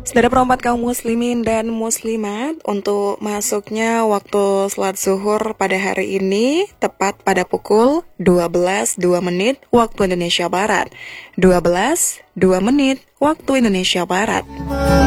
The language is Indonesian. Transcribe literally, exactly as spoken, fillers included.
Saudara perempat kaum muslimin dan muslimat, untuk masuknya waktu salat zuhur pada hari ini tepat pada pukul dua belas dua menit waktu Indonesia Barat. dua belas dua menit waktu Indonesia Barat.